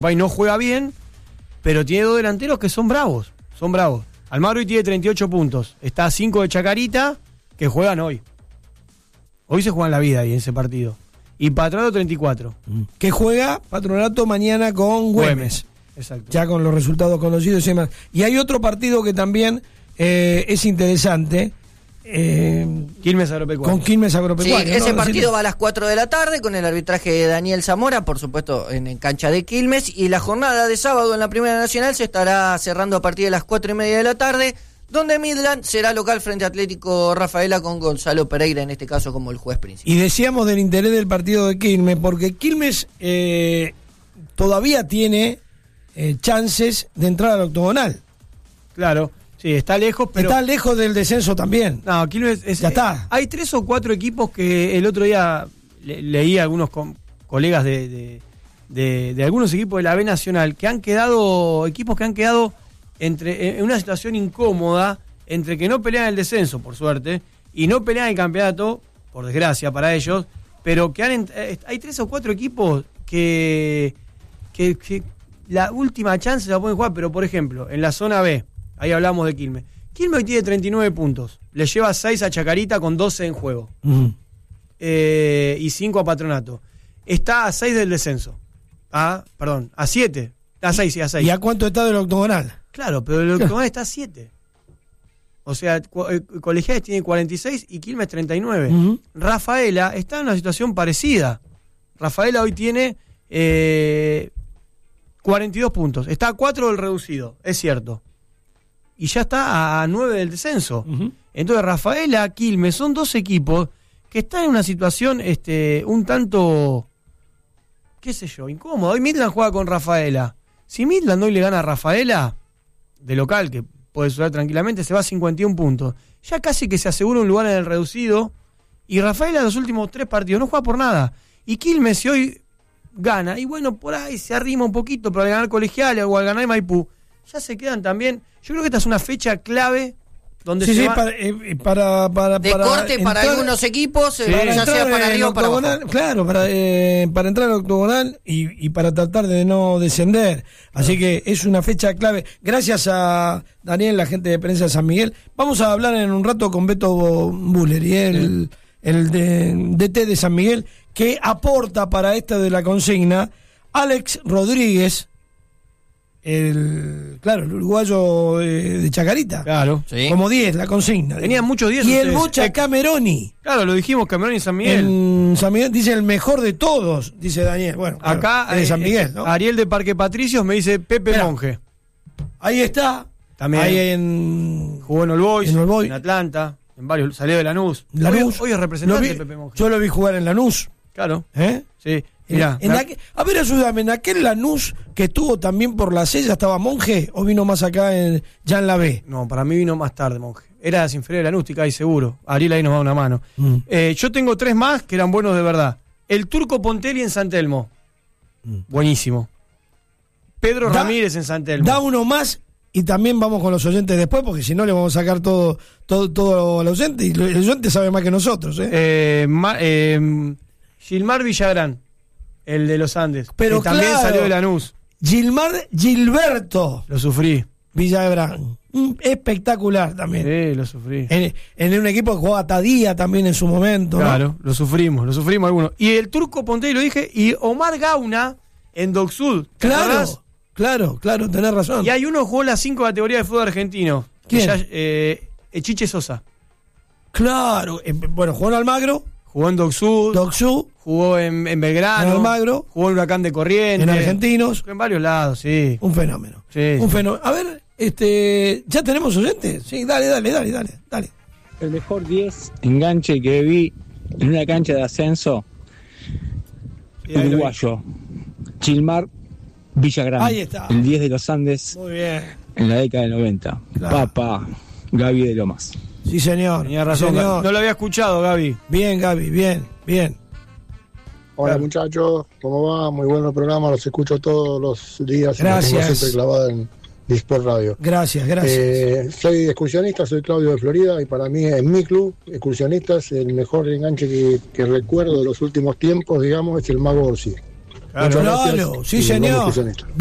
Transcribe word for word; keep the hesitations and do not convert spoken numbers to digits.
Uruguay no juega bien, pero tiene dos delanteros que son bravos, son bravos. Almagro hoy tiene treinta y ocho puntos, está a cinco de Chacarita, que juegan hoy. Hoy se juegan la vida ahí en ese partido. Y Patronato treinta y cuatro. Que juega Patronato mañana con Güemes. Güemes. Exacto. Ya con los resultados conocidos y demás. Y hay otro partido que también eh, es interesante. Eh, Quilmes Agropecuario. Con Quilmes Agropecuario. Sí, ese ¿no? partido Decirlo. va a las cuatro de la tarde con el arbitraje de Daniel Zamora, por supuesto en, en cancha de Quilmes, y la jornada de sábado en la Primera Nacional se estará cerrando a partir de las cuatro y media de la tarde, donde Midland será local frente a Atlético Rafaela con Gonzalo Pereira en este caso como el juez principal. Y decíamos del interés del partido de Quilmes, porque Quilmes eh, todavía tiene eh, chances de entrar al octogonal. Claro. Sí, está lejos, pero... Está lejos del descenso también. No, Quilmes es... Ya está. Hay tres o cuatro equipos que el otro día le, leí a algunos com, colegas de, de, de, de algunos equipos de la B Nacional que han quedado, equipos que han quedado entre en una situación incómoda entre que no pelean el descenso, por suerte, y no pelean el campeonato, por desgracia para ellos, pero que han hay tres o cuatro equipos que, que, que la última chance la pueden jugar, pero por ejemplo, en la zona B, ahí hablamos de Quilmes. Quilmes hoy tiene treinta y nueve puntos. Le lleva seis a Chacarita con doce en juego. Uh-huh. Eh, y cinco a Patronato. Está a seis del descenso. Ah, perdón, a siete. A seis, sí, a seis. ¿Y a cuánto está del octogonal? Claro, pero el octogonal está a siete. O sea, Colegiales tiene cuarenta y seis y Quilmes treinta y nueve. Uh-huh. Rafaela está en una situación parecida. Rafaela hoy tiene eh, cuarenta y dos puntos. Está a cuatro del reducido, es cierto. Y ya está a nueve del descenso. Uh-huh. Entonces Rafaela, Quilmes, son dos equipos que están en una situación este, un tanto, qué sé yo, incómoda. Hoy Midland juega con Rafaela. Si Midland hoy le gana a Rafaela, de local, que puede suceder tranquilamente, se va a cincuenta y un puntos. Ya casi que se asegura un lugar en el reducido. Y Rafaela en los últimos tres partidos no juega por nada. Y Quilmes si hoy gana, y bueno, por ahí se arrima un poquito, pero al ganar Colegiales o al ganar Maipú, ya se quedan también. Yo creo que esta es una fecha clave donde sí, se sí, va... para, eh, para, para, de para corte entrar, para algunos equipos, sí, eh, ya sea para arriba o para abajo. Claro, para, eh, para entrar al octogonal y, y para tratar de no descender. Así que es una fecha clave. Gracias a Daniel, la gente de prensa de San Miguel. Vamos a hablar en un rato con Beto Bulleri, el, sí. el de, D T de San Miguel, que aporta para esta de la consigna Alex Rodríguez, el claro el uruguayo eh, de Chacarita, claro, sí. Como diez la consigna, tenían muchos diez y ustedes. El Bocha Cameroni, claro, lo dijimos, Cameroni y San Miguel. En San Miguel dice el mejor de todos, dice Daniel. Bueno, acá claro, de San Miguel, ¿no? Ariel de Parque Patricios me dice Pepe Pero, Monge. Ahí está, también ahí en jugó en All Boys, en, All Boys. En Atlanta, en varios, salió de Lanús. Lanús. Hoy, hoy es representante vi, de Pepe Monge. Yo lo vi jugar en Lanús. Claro, ¿eh? Sí. Mirá, en, en aquel, a ver, ayúdame, en aquel Lanús que estuvo también por la C, ¿ya estaba Monje o vino más acá en, ya en la B? No, para mí vino más tarde Monje. Era las inferiores de Lanús, estoy ahí seguro. Ariel ahí nos da una mano. Mm. Eh, yo tengo tres más que eran buenos de verdad. El Turco Pontelli en San Telmo. Mm. Buenísimo. Pedro da, Ramírez en San Telmo. Da uno más y también vamos con los oyentes después, porque si no le vamos a sacar todo, todo, todo al oyente, y el oyente sabe más que nosotros. ¿eh? Eh, ma, eh, Gilmar Villagrán. El de los Andes, pero que también claro, salió de Lanús. Gilmar Gilberto. Lo sufrí. Villagrán. Espectacular también. Sí, lo sufrí. En, en un equipo que jugaba Tadía también en su momento. Claro, ¿no? lo sufrimos, lo sufrimos algunos. Y el Turco Pontelli, lo dije, y Omar Gauna en Doc Sud. Claro, acordás? claro, claro, tenés razón. Y hay uno que jugó en las cinco categorías de fútbol argentino. ¿Quién? Ya, eh, Chiche Sosa. Claro, eh, bueno, jugó en Almagro. Jugó en Doc Sud. Doc Sud. Jugó en, en Belgrano. En Almagro. Jugó en Huracán de Corrientes. En Argentinos. En varios lados, sí. Un fenómeno. Sí, Un sí. fenómeno. A ver, este, ¿ya tenemos oyentes? Sí, dale, dale, dale, dale, dale. El mejor diez enganche que vi en una cancha de ascenso sí, uruguayo. Gilmar Villagrán. Ahí está. El diez de los Andes. Muy bien. En la década del noventa. Claro. Papá, Gaby de Lomas. Sí, señor. Tenía razón. Señor. No lo había escuchado, Gaby. Bien, Gaby, bien, bien. Hola, claro. Muchachos, ¿cómo va? Muy bueno el programa, los escucho todos los días. Gracias. Y los tengo siempre clavado en Disport Radio. Gracias, gracias. Eh, soy excursionista, soy Claudio de Florida y para mí, en mi club, excursionistas, el mejor enganche que, que recuerdo de los últimos tiempos, digamos, es el Mago Orsi. Claro, Muchas gracias. claro, sí, Y nos vemos señor. cruzando esto.